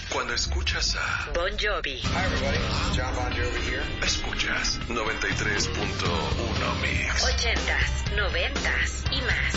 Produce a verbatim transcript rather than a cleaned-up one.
Cuando escuchas a Bon Jovi. Hi everybody, this is John Bon Jovi here. Escuchas noventa y tres punto uno Mix. Ochentas, noventas y más.